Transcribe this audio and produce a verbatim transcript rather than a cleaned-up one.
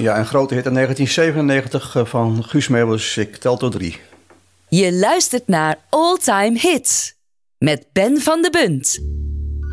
Ja, een grote hit in negentien zevenennegentig van Guus Meeuwis, Ik tel tot drie. Je luistert naar All Time Hits met Ben van de Bunt.